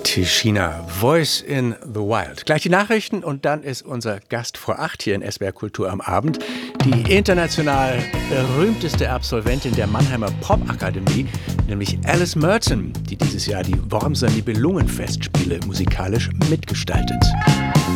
Tichina, Voice in the Wild. Gleich die Nachrichten und dann ist unser Gast vor 8 hier in SWR Kultur am Abend. Die international berühmteste Absolventin der Mannheimer Popakademie, nämlich Alice Merton, die dieses Jahr die Wormser Nibelungenfestspiele musikalisch mitgestaltet.